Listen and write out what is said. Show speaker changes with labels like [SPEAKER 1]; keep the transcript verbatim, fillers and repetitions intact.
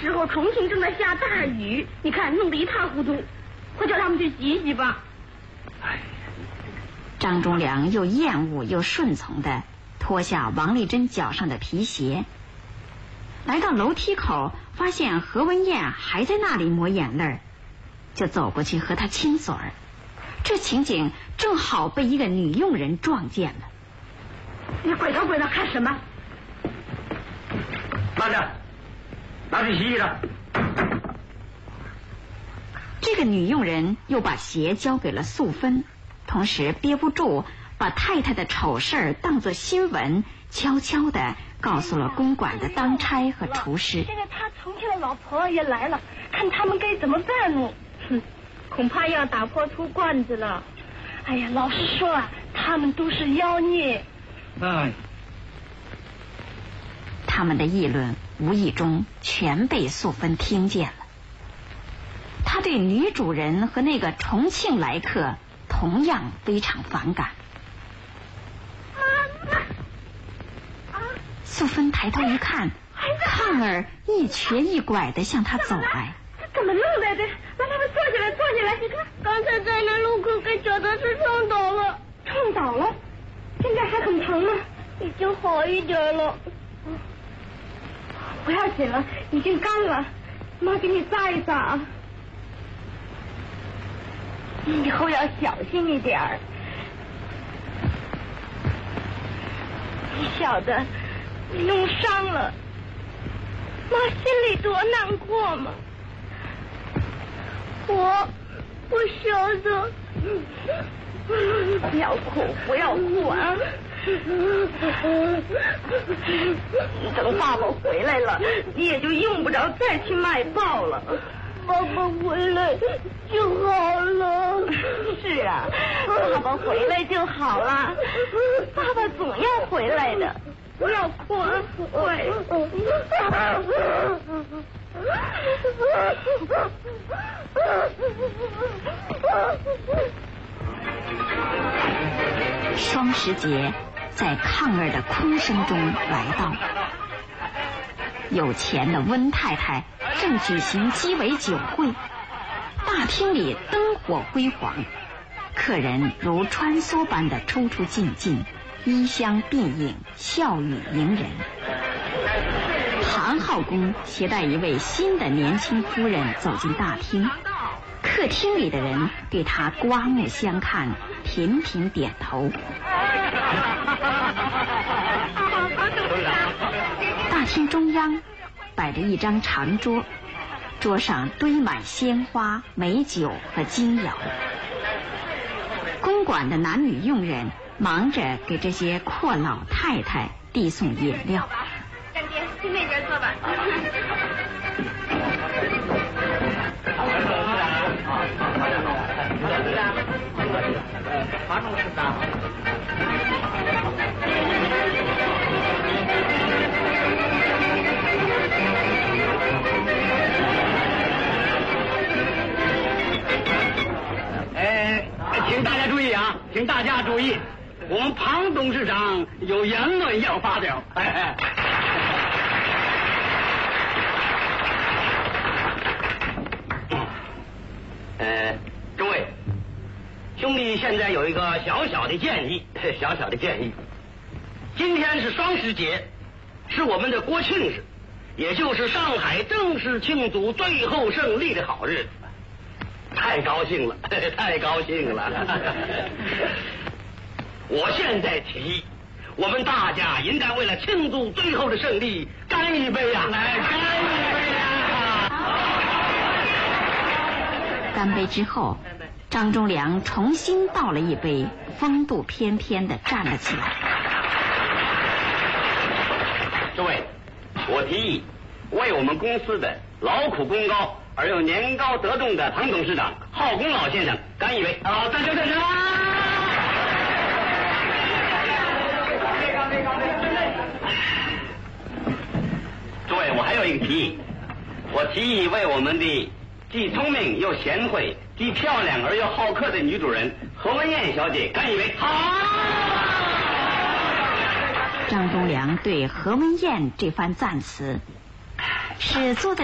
[SPEAKER 1] 时候重庆正在下大雨，你看弄得一塌糊涂，快叫他们去洗洗吧。
[SPEAKER 2] 哎，
[SPEAKER 3] 张忠良又厌恶又顺从地脱下王丽珍脚上的皮鞋，来到楼梯口，发现何文艳还在那里抹眼泪，就走过去和她亲嘴儿。这情景正好被一个女佣人撞见了。
[SPEAKER 1] 你鬼头鬼脑看什么？
[SPEAKER 2] 拿着，拿去洗洗着。
[SPEAKER 3] 这个女佣人又把鞋交给了素芬，同时憋不住把太太的丑事儿当作新闻，悄悄地告诉了公馆的当差和厨师。
[SPEAKER 1] 现在他重庆的老婆也来了，看他们该怎么办呢？哼，恐怕要打破出罐子了。哎呀，老实说啊，他们都是妖孽。
[SPEAKER 2] 哎，
[SPEAKER 3] 他们的议论无意中全被素芬听见了。他对女主人和那个重庆来客同样非常反感。
[SPEAKER 1] 妈妈，啊！
[SPEAKER 3] 素芬抬头一看，抗儿一瘸一拐地向他走来。
[SPEAKER 1] 怎么弄来的？让他们坐下来，坐下来。你看，刚才在那路口给脚踏车撞倒了，撞倒了，现在还很疼吗？已经好一点了。不要紧了，已经干了，妈给你扎一扎啊。以后要小心一点儿。你晓得，你弄伤了，妈心里多难过吗？我，我晓得。不要哭，不要哭啊！等爸爸回来了，你也就用不着再去卖报了。爸爸回来就好了。是啊，爸爸回来就好了。爸爸总要回来的。不要哭了，会。
[SPEAKER 3] 双十节在抗儿的哭声中来到，有钱的温太太正举行鸡尾酒会，大厅里灯火辉煌，客人如穿梭般的出出进进，衣香鬓影，笑语迎人。韩浩公携带一位新的年轻夫人走进大厅，客厅里的人对他刮目相看，频频点头。大厅中央摆着一张长桌，桌上堆满鲜花、美酒和金肴。公馆的男女佣人忙着给这些阔老太太递送饮料。
[SPEAKER 1] 干爹，去那边坐吧。
[SPEAKER 2] 哎，请大家注意啊，请大家注意，我们庞董事长有言论要发表。哎哎。呃，诸位兄弟，现在有一个小小的建议，小小的建议。今天是双十节，是我们的国庆日，也就是上海正式庆祝最后胜利的好日子。太高兴了，太高兴了！我现在提议，我们大家应该为了庆祝最后的胜利，干一杯呀！来，干一杯呀！
[SPEAKER 3] 干杯之后，张忠良重新倒了一杯，风度翩翩地站了起来。
[SPEAKER 2] 诸位，我提议为我们公司的劳苦功高而又年高德重的唐董事长浩公老先生干一杯。好，赞成赞成。诸位，我还有一个提议，我提议为我们的既聪明又贤惠、既漂亮而又好客的女主人何文艳小姐干一杯。好。
[SPEAKER 3] 张忠良对何文艳这番赞词，是坐在